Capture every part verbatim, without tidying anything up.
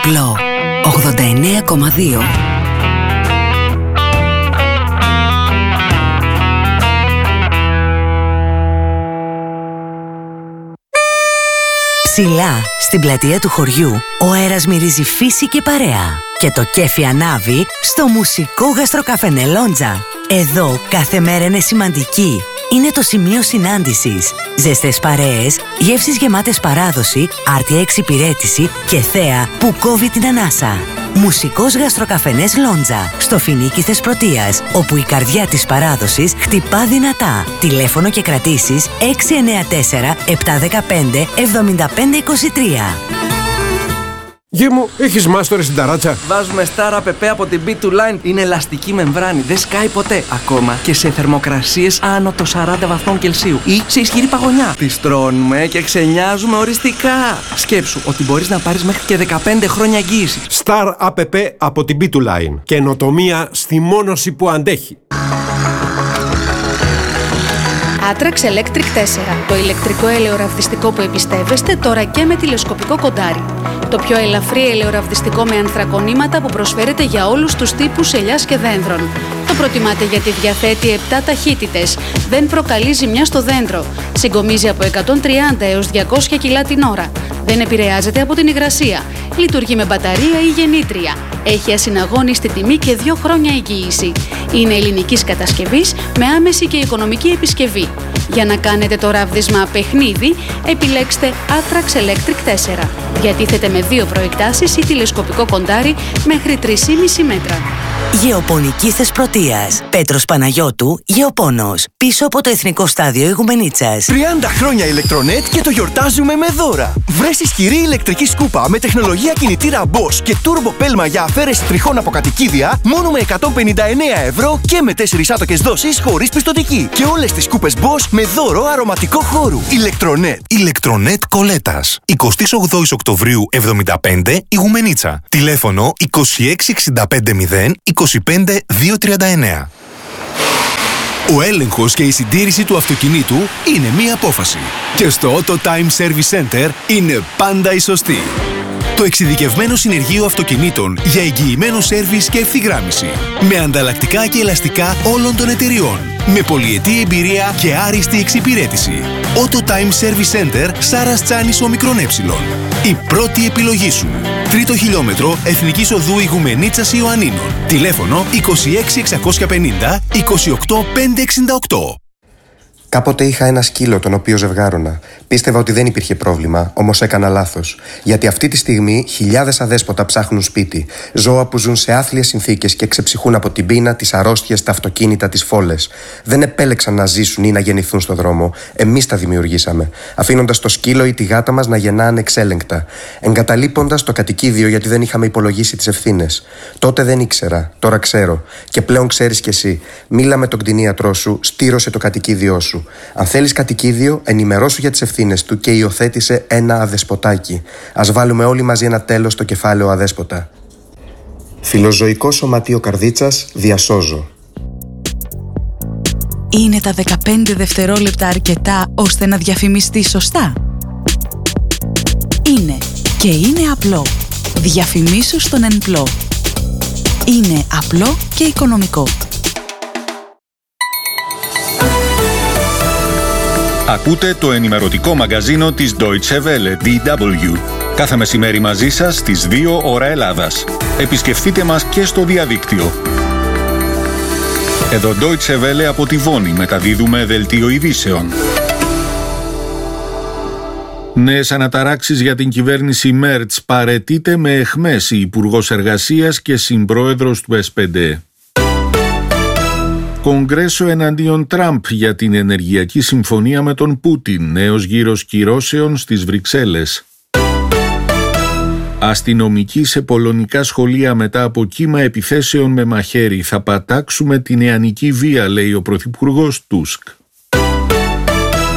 απλό. ογδόντα εννέα κόμμα δύο. Ψηλά, στην πλατεία του χωριού, ο αέρας μυρίζει φύση και παρέα. Και το κέφι ανάβει στο μουσικό γαστροκαφενέ Λόντζα. Εδώ κάθε μέρα είναι σημαντική. Είναι το σημείο συνάντησης. Ζεστές παρέες, γεύσεις γεμάτες παράδοση, άρτια εξυπηρέτηση και θέα που κόβει την ανάσα. Μουσικός γαστροκαφενές Λόντζα, στο Φοινίκι Θεσπρωτείας, όπου η καρδιά της παράδοσης χτυπά δυνατά. Τηλέφωνο και κρατήσεις έξι εννέα τέσσερα επτά ένα πέντε εβδομήντα πέντε είκοσι τρία. Γε μου, έχεις μάστορες στην ταράτσα? Βάζουμε Star App από την μπι του Line. Είναι ελαστική μεμβράνη, δεν σκάει ποτέ. Ακόμα και σε θερμοκρασίες άνω των σαράντα βαθμών Κελσίου ή σε ισχυρή παγωνιά. Τις τρώνουμε και ξενιάζουμε οριστικά. Σκέψου ότι μπορείς να πάρεις μέχρι και δεκαπέντε χρόνια εγγύηση. Star App από την μπι του Line. Καινοτομία στη μόνωση που αντέχει. Atrax Electric τέσσερα. Το ηλεκτρικό ελαιοραβδιστικό που εμπιστεύεστε τώρα και με τηλεσκοπικό κοντάρι. Το πιο ελαφρύ ελαιοραβδιστικό με ανθρακονήματα που προσφέρεται για όλους τους τύπους ελιάς και δένδρων. Το προτιμάτε γιατί διαθέτει επτά ταχύτητες. Δεν προκαλεί ζημιά στο δέντρο. Συγκομίζει από εκατόν τριάντα έως διακόσια κιλά την ώρα. Δεν επηρεάζεται από την υγρασία. Λειτουργεί με μπαταρία ή γεννήτρια. Έχει ασυναγώνιστη τιμή και δύο χρόνια εγγύηση. Είναι ελληνικής κατασκευής με άμεση και οικονομική επισκευή. Για να κάνετε το ράβδισμα παιχνίδι, επιλέξτε Atrax Electric τέσσερα. Διατίθεται με δύο προεκτάσεις ή τηλεσκοπικό κοντάρι μέχρι τρία κόμμα πέντε μέτρα. Γεωπονική Θεσπρωτείας. Πέτρος Παναγιώτου, Γεωπόνος. Πίσω από το Εθνικό Στάδιο Ηγουμενίτσας. τριάντα χρόνια ηλεκτρονέτ και το γιορτάζουμε με δώρα. Βρες ισχυρή ηλεκτρική σκούπα με τεχνολογία κινητήρα Bosch και turbo πέλμα για αφαίρεση τριχών από κατοικίδια μόνο με εκατόν πενήντα εννέα ευρώ και με τέσσερις άτοκες δόσεις χωρίς πιστωτική. Και όλες τις σκούπες Bosch με δώρο αρωματικό χώρου. Ηλεκτρονέτ. Ηλεκτρονέτ Κολέτας. εικοστή ογδόη Οκτωβρίου εβδομήντα πέντε Ηγουμενίτσα. Τηλέφωνο είκοσι έξι εξήντα πέντε μηδέν είκοσι πέντε διακόσια τριάντα εννέα. Ο έλεγχος και η συντήρηση του αυτοκινήτου είναι μία απόφαση. Και στο Auto Time Service Center είναι πάντα η σωστή. Το εξειδικευμένο συνεργείο αυτοκινήτων για εγγυημένο σέρβις και ευθυγράμμιση. Με ανταλλακτικά και ελαστικά όλων των εταιριών. Με πολυετή εμπειρία και άριστη εξυπηρέτηση. Auto Time Service Center Σάρας Τσάνης Ομικρόν Έψιλον. Η πρώτη επιλογή σου. Τρίτο χιλιόμετρο Εθνικής Οδού Ηγουμενίτσας Ιωαννίνων. Τηλέφωνο είκοσι έξι εξακόσια πενήντα είκοσι οκτώ πεντακόσια εξήντα οκτώ. Κάποτε είχα ένα σκύλο τον οποίο ζευγάρωνα. Πίστευα ότι δεν υπήρχε πρόβλημα, όμως έκανα λάθος. Γιατί αυτή τη στιγμή χιλιάδες αδέσποτα ψάχνουν σπίτι. Ζώα που ζουν σε άθλιες συνθήκες και ξεψυχούν από την πείνα, τις αρρώστιες, τα αυτοκίνητα, τις φόλες. Δεν επέλεξαν να ζήσουν ή να γεννηθούν στον δρόμο. Εμείς τα δημιουργήσαμε. Αφήνοντας το σκύλο ή τη γάτα μας να γεννά ανεξέλεγκτα. Εγκαταλείποντας το κατοικίδιο γιατί δεν είχαμε υπολογίσει τις ευθύνες. Τότε δεν ήξερα, τώρα ξέρω. Και πλέον ξέρεις κι εσύ. Μίλα με τον κτηνίατρό σου, στήρωσε το κατοικίδιό σου. Αν θέλεις κατοικίδιο, ενημερώσου για τις ευθύνες του και υιοθέτησε ένα αδεσποτάκι. Ας βάλουμε όλοι μαζί ένα τέλος στο κεφάλαιο αδέσποτα. Φιλοζωικό Σωματείο Καρδίτσας, διασώζω. Είναι τα δεκαπέντε δευτερόλεπτα αρκετά ώστε να διαφημιστεί σωστά? Είναι και είναι απλό. Διαφημίσου στον Ενπλό. Είναι απλό και οικονομικό. Ακούτε το ενημερωτικό μαγκαζίνο της Deutsche Welle, ντι ντάμπλιου. Κάθε μεσημέρι μαζί σας στις δύο ώρα Ελλάδας. Επισκεφτείτε μας και στο διαδίκτυο. Εδώ Deutsche Welle από τη Βόνη μεταδίδουμε δελτίο ειδήσεων. Νέες αναταράξεις για την κυβέρνηση Μέρτς. Παραιτείται με αιχμές η Υπουργός Εργασίας και συμπρόεδρος του ες πι ντι. Κογκρέσο εναντίον Τραμπ για την ενεργειακή συμφωνία με τον Πούτιν. Νέος γύρος κυρώσεων στις Βρυξέλλες. Αστυνομικοί σε πολωνικά σχολεία μετά από κύμα επιθέσεων με μαχαίρι. Θα πατάξουμε την νεανική βία, λέει ο πρωθυπουργός Τούσκ.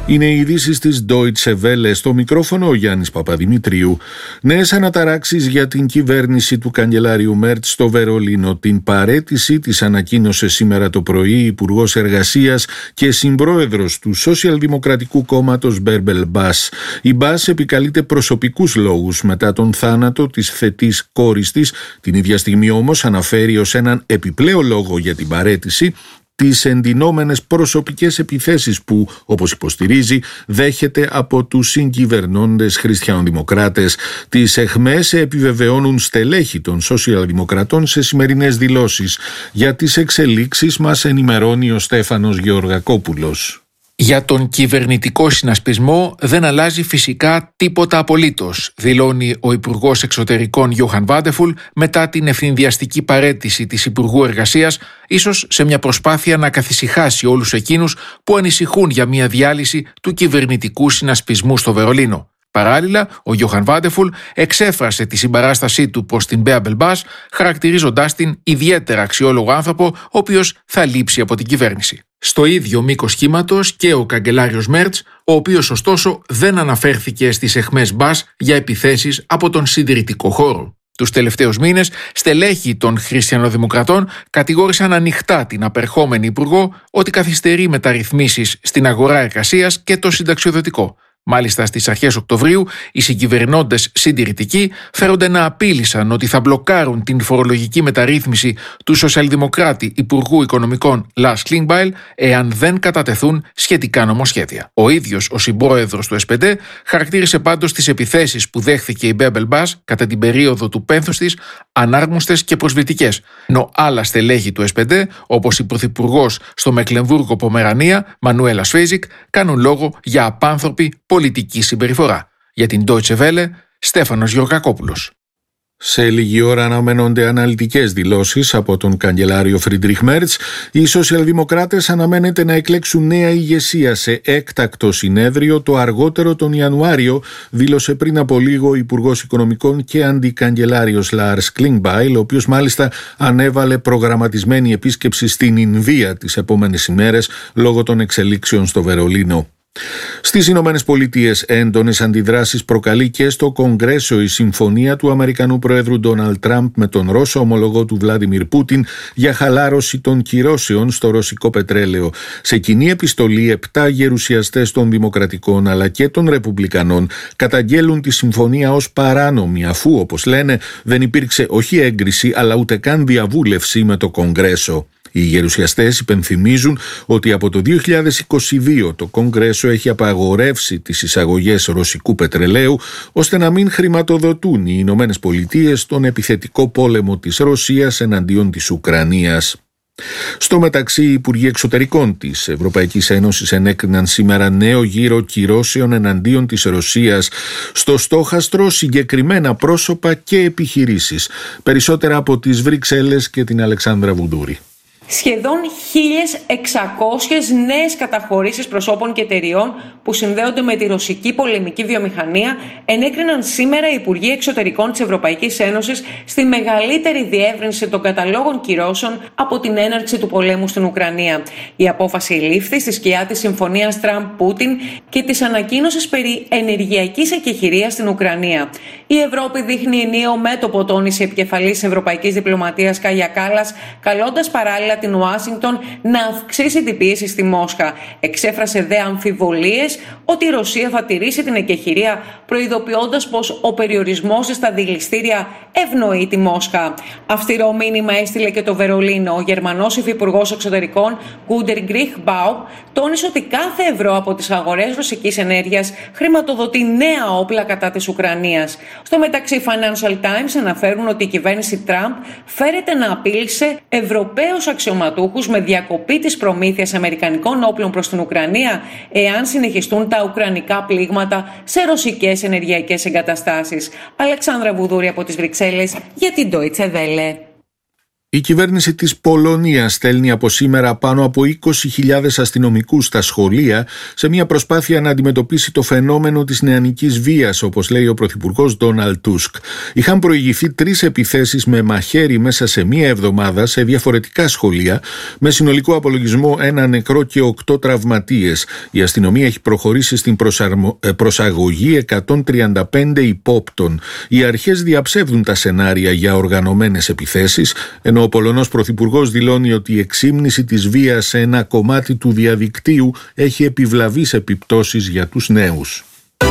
Είναι οι ειδήσεις της Deutsche Welle. Στο μικρόφωνο ο Γιάννης Παπαδημητρίου. Νέες αναταράξεις για την κυβέρνηση του καγκελάριου Μέρτς στο Βερολίνο. Την παραίτηση της ανακοίνωσε σήμερα το πρωί η Υπουργός Εργασίας και συμπρόεδρος του Σοσιαλδημοκρατικού Κόμματος Μπέρμπελ Μπάς. Η Μπάς επικαλείται προσωπικούς λόγους μετά τον θάνατο της θετής κόρης της. Την ίδια στιγμή όμως αναφέρει ως έναν επιπλέον λόγο για την παραίτηση τις εντυνόμενες προσωπικές επιθέσεις που, όπως υποστηρίζει, δέχεται από τους συγκυβερνώντες χριστιανοδημοκράτες. Τις αιχμές επιβεβαιώνουν στελέχη των σοσιαλδημοκρατών σε σημερινές δηλώσεις. Για τις εξελίξεις μας ενημερώνει ο Στέφανος Γεωργακόπουλος. Για τον κυβερνητικό συνασπισμό δεν αλλάζει φυσικά τίποτα απολύτως, δηλώνει ο Υπουργός Εξωτερικών Γιόχαν Βάντεφουλ μετά την ευθυνδιαστική παραίτηση της Υπουργού Εργασίας, ίσως σε μια προσπάθεια να καθησυχάσει όλους εκείνους που ανησυχούν για μια διάλυση του κυβερνητικού συνασπισμού στο Βερολίνο. Παράλληλα, ο Γιόχαν Βάντεφουλ εξέφρασε τη συμπαράστασή του προς την Μπέρμπελ Μπάς, χαρακτηρίζοντάς την ιδιαίτερα αξιόλογο άνθρωπο, ο οποίος θα λείψει από την κυβέρνηση. Στο ίδιο μήκος κύματος και ο καγκελάριος Μέρτς, ο οποίος ωστόσο δεν αναφέρθηκε στις αιχμές Μπάς για επιθέσεις από τον συντηρητικό χώρο. Τους τελευταίους μήνες, στελέχη των χριστιανοδημοκρατών κατηγόρησαν ανοιχτά την απερχόμενη υπουργό ότι καθυστερεί μεταρρυθμίσεις στην αγορά εργασίας και το συνταξιοδοτικό. Μάλιστα στις αρχές Οκτωβρίου, οι συγκυβερνώντες συντηρητικοί φέρονται να απείλησαν ότι θα μπλοκάρουν την φορολογική μεταρρύθμιση του σοσιαλδημοκράτη Υπουργού Οικονομικών Λάρς Κλίνγκμπαιλ εάν δεν κατατεθούν σχετικά νομοσχέδια. Ο ίδιος ο συμπρόεδρος του ες πι ντι χαρακτήρισε πάντως τις επιθέσεις που δέχθηκε η Μπέρμπελ Μπάς κατά την περίοδο του πένθους της ανάρμοστες και προσβλητικές, ενώ άλλα στελέχη του ες πι ντι, όπως η πρωθυπουργός στο Μεκλεμβούργο Πομερανία, Μανουέλα Σφέιζικ, κάνουν λόγο για απάνθρωπη πολιτική συμπεριφορά. Για την Deutsche Welle, Στέφανος Γεωργακόπουλος. Σε λίγη ώρα αναμένονται αναλυτικές δηλώσεις από τον καγκελάριο Φριντριχ Μέρτς. Οι σοσιαλδημοκράτες αναμένεται να εκλέξουν νέα ηγεσία σε έκτακτο συνέδριο το αργότερο τον Ιανουάριο, δήλωσε πριν από λίγο ο Υπουργός Οικονομικών και αντικαγκελάριος Λάρς Κλίνγκμπαιλ, ο οποίος μάλιστα ανέβαλε προγραμματισμένη επίσκεψη στην Ινδία τις επόμενες ημέρες λόγω των εξελίξεων στο Βερολίνο. Στις Ηνωμένες Πολιτείες έντονες αντιδράσεις προκαλεί και στο Κογκρέσο η συμφωνία του Αμερικανού Προέδρου Ντόναλντ Τραμπ με τον Ρώσο ομολογό του Βλάντιμιρ Πούτιν για χαλάρωση των κυρώσεων στο ρωσικό πετρέλαιο. Σε κοινή επιστολή, επτά γερουσιαστές των Δημοκρατικών αλλά και των Ρεπουμπλικανών καταγγέλουν τη συμφωνία ως παράνομη, αφού, όπως λένε, δεν υπήρξε όχι έγκριση αλλά ούτε καν διαβούλευση με το Κογκρέσο. Οι γερουσιαστές υπενθυμίζουν ότι από το δύο χιλιάδες είκοσι δύο το Κογκρέσο έχει απαγορεύσει τις εισαγωγές ρωσικού πετρελαίου ώστε να μην χρηματοδοτούν οι Ηνωμένες Πολιτείες τον επιθετικό πόλεμο της Ρωσίας εναντίον της Ουκρανίας. Στο μεταξύ, οι Υπουργοί Εξωτερικών της Ευρωπαϊκής Ένωσης ενέκριναν σήμερα νέο γύρο κυρώσεων εναντίον της Ρωσίας, στο στόχαστρο συγκεκριμένα πρόσωπα και επιχειρήσεις. Περισσότερα από τις Βρυξέλλες και την Αλεξάνδρα Βουδούρη. Σχεδόν χίλιες εξακόσιες νέες καταχωρήσεις προσώπων και εταιριών που συνδέονται με τη ρωσική πολεμική βιομηχανία ενέκριναν σήμερα οι Υπουργοί Εξωτερικών της Ευρωπαϊκής Ένωσης στη μεγαλύτερη διεύρυνση των καταλόγων κυρώσεων από την έναρξη του πολέμου στην Ουκρανία. Η απόφαση λήφθη στη σκιά της συμφωνίας Τραμπ-Πούτιν και της ανακοίνωσης περί ενεργειακής εκεχηρίας στην Ουκρανία. Η Ευρώπη δείχνει ενιαίο μέτωπο, τόνισε η επικεφαλής Ευρωπαϊκής Διπλωματίας Κάγια Κάλλας, καλώντας παράλληλα την Ουάσιγκτον να αυξήσει την πίεση στη Μόσχα. Εξέφρασε δε αμφιβολίες ότι η Ρωσία θα τηρήσει την εκεχηρία, προειδοποιώντας πως ο περιορισμός στα δηληστήρια ευνοεί τη Μόσχα. Αυστηρό μήνυμα έστειλε και το Βερολίνο. Ο Γερμανός Υφυπουργός Εξωτερικών Γκούντερ Γκρίχμπαουμ τόνισε ότι κάθε ευρώ από τις αγορές ρωσικής ενέργειας χρηματοδοτεί νέα όπλα κατά της Ουκρανίας. Στο μεταξύ, Financial Times αναφέρουν ότι η κυβέρνηση Τραμπ φέρεται να απείλησε Ευρωπαίους αξιωματούχους με διακοπή της προμήθειας αμερικανικών όπλων προς την Ουκρανία, εάν συνεχιστούν τα ουκρανικά πλήγματα σε ρωσικές ενεργειακές εγκαταστάσεις. Αλεξάνδρα Βουδούρη από τις Βρυξέλλες για την Deutsche Welle. Η κυβέρνηση της Πολωνίας στέλνει από σήμερα πάνω από είκοσι χιλιάδες αστυνομικούς στα σχολεία σε μια προσπάθεια να αντιμετωπίσει το φαινόμενο της νεανικής βίας, όπως λέει ο πρωθυπουργός Ντόναλντ Τούσκ. Είχαν προηγηθεί τρεις επιθέσεις με μαχαίρι μέσα σε μία εβδομάδα σε διαφορετικά σχολεία, με συνολικό απολογισμό ένα νεκρό και οκτώ τραυματίες. Η αστυνομία έχει προχωρήσει στην προσαρμο... προσαγωγή εκατόν τριάντα πέντε υπόπτων. Οι αρχές διαψεύδουν τα σενάρια για οργανωμένες επιθέσεις, ενώ ο Πολωνός πρωθυπουργός δηλώνει ότι η εξήμνηση της βίας σε ένα κομμάτι του διαδικτύου έχει επιβλαβείς επιπτώσεις για τους νέους.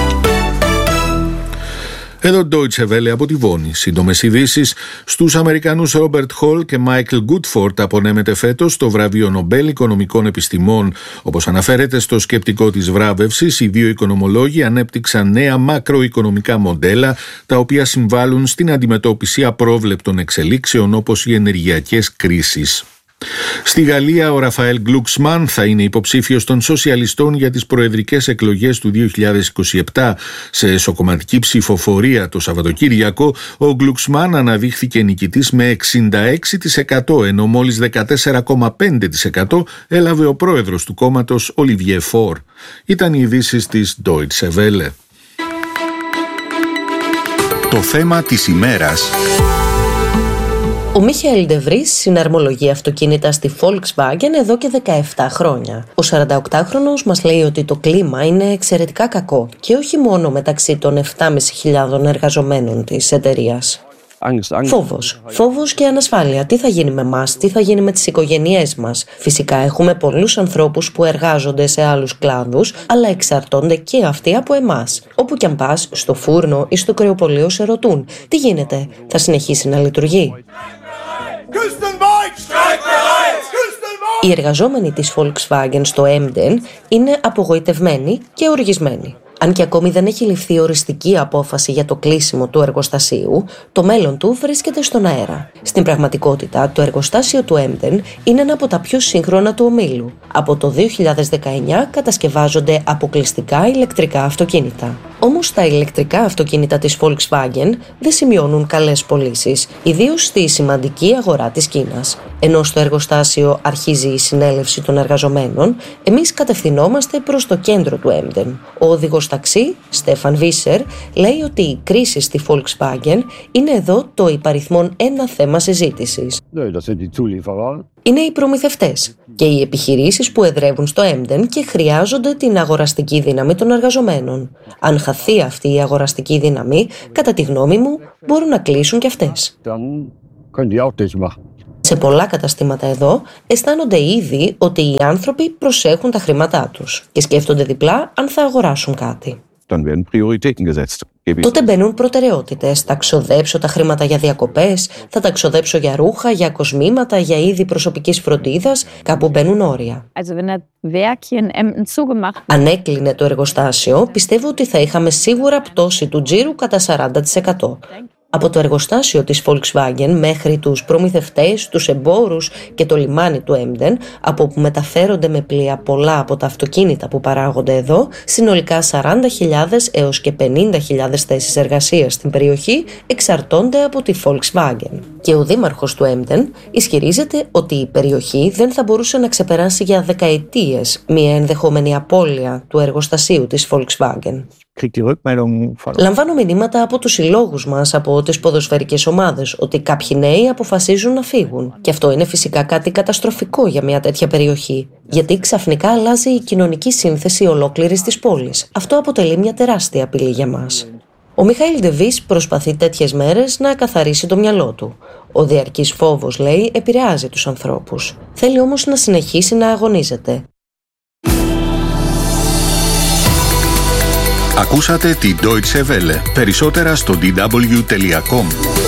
Εδώ Deutsche Welle από τη Βόνη. Σύντομες ειδήσεις. Στους Αμερικανούς Ρόμπερτ Χολ και Μάικλ Γκούτφορντ απονέμεται φέτος το βραβείο Νομπέλ Οικονομικών Επιστημών. Όπως αναφέρεται στο σκεπτικό της βράβευσης, οι δύο οικονομολόγοι ανέπτυξαν νέα μακροοικονομικά μοντέλα, τα οποία συμβάλλουν στην αντιμετώπιση απρόβλεπτων εξελίξεων όπως οι ενεργειακές κρίσεις. Στη Γαλλία, ο Ραφαέλ Γκλουξμάν θα είναι υποψήφιος των σοσιαλιστών για τις προεδρικές εκλογές του δύο χιλιάδες είκοσι επτά. Σε εσωκομματική ψηφοφορία το Σαββατοκύριακο, ο Γκλουξμάν αναδείχθηκε νικητής με εξήντα έξι τοις εκατό, ενώ μόλις δεκατέσσερα κόμμα πέντε τοις εκατό έλαβε ο πρόεδρος του κόμματος Ολιβιέ Φορ. Ήταν οι ειδήσεις της Deutsche Welle. Το θέμα της ημέρας. Ο Μίχαελ Ντεβρίς συναρμολογεί αυτοκίνητα στη Volkswagen εδώ και δεκαεπτά χρόνια. Ο σαρανταοκτάχρονος μας λέει ότι το κλίμα είναι εξαιρετικά κακό και όχι μόνο μεταξύ των επτά χιλιάδες πεντακόσιων εργαζομένων της εταιρείας. Φόβος. Φόβος και ανασφάλεια. Τι θα γίνει με μας, τι θα γίνει με τις οικογένειές μας. Φυσικά έχουμε πολλούς ανθρώπους που εργάζονται σε άλλους κλάδους, αλλά εξαρτώνται και αυτοί από εμάς. Όπου κι αν πας, στο φούρνο ή στο κρεοπωλείο σε ρωτούν τι γίνεται, θα συνεχίσει να λειτουργεί? Οι εργαζόμενοι της Volkswagen στο Emden είναι απογοητευμένοι και οργισμένοι. Αν και ακόμη δεν έχει ληφθεί οριστική απόφαση για το κλείσιμο του εργοστασίου, το μέλλον του βρίσκεται στον αέρα. Στην πραγματικότητα, το εργοστάσιο του Emden είναι ένα από τα πιο σύγχρονα του ομίλου. Από το δύο χιλιάδες δεκαεννιά κατασκευάζονται αποκλειστικά ηλεκτρικά αυτοκίνητα. Όμως τα ηλεκτρικά αυτοκίνητα της Volkswagen δεν σημειώνουν καλές πωλήσεις, ιδίως στη σημαντική αγορά της Κίνας. Ενώ στο εργοστάσιο αρχίζει η συνέλευση των εργαζομένων, εμείς κατευθυνόμαστε προς το κέντρο του Emden. Ο οδηγός ταξί, Στέφαν Βίσερ, λέει ότι η κρίση στη Volkswagen είναι εδώ το υπαριθμόν ένα θέμα συζήτησης. Είναι οι προμηθευτές και οι επιχειρήσεις που εδρεύουν στο Emden και χρειάζονται την αγοραστική δύναμη των εργαζομένων. Αν χαθεί αυτή η αγοραστική δύναμη, κατά τη γνώμη μου, μπορούν να κλείσουν και αυτές. Σε πολλά καταστήματα εδώ αισθάνονται ήδη ότι οι άνθρωποι προσέχουν τα χρήματά τους και σκέφτονται διπλά αν θα αγοράσουν κάτι. Τότε μπαίνουν προτεραιότητες. Θα ξοδέψω τα χρήματα για διακοπές, θα τα ξοδέψω για ρούχα, για κοσμήματα, για είδη προσωπικής φροντίδας. Κάπου μπαίνουν όρια. Αν έκλεινε το εργοστάσιο, πιστεύω ότι θα είχαμε σίγουρα πτώση του τζίρου κατά σαράντα τοις εκατό. Από το εργοστάσιο της Volkswagen μέχρι τους προμηθευτές, τους εμπόρους και το λιμάνι του Emden, από όπου μεταφέρονται με πλοία πολλά από τα αυτοκίνητα που παράγονται εδώ, συνολικά σαράντα χιλιάδες έως και πενήντα χιλιάδες θέσεις εργασίας στην περιοχή εξαρτώνται από τη Volkswagen. Και ο δήμαρχος του Emden ισχυρίζεται ότι η περιοχή δεν θα μπορούσε να ξεπεράσει για δεκαετίες μια ενδεχόμενη απώλεια του εργοστασίου της Volkswagen. Λαμβάνω μηνύματα από τους συλλόγους μας, από τις ποδοσφαιρικές ομάδες, ότι κάποιοι νέοι αποφασίζουν να φύγουν. Και αυτό είναι φυσικά κάτι καταστροφικό για μια τέτοια περιοχή, γιατί ξαφνικά αλλάζει η κοινωνική σύνθεση ολόκληρης της πόλης. Αυτό αποτελεί μια τεράστια απειλή για μας. Ο Μιχαήλ Ντεβρίς προσπαθεί τέτοιες μέρες να καθαρίσει το μυαλό του. Ο διαρκής φόβος, λέει, επηρεάζει τους ανθρώπους. Θέλει όμως να συνεχίσει να αγωνίζεται. Ακούσατε τη Deutsche Welle. Περισσότερα στο ντι ντάμπλιου τελεία κομ.